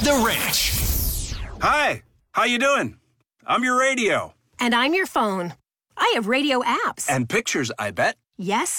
The Ranch. Hi, how you doing? I'm your radio. And I'm your phone. I have radio apps. And pictures, I bet. Yes,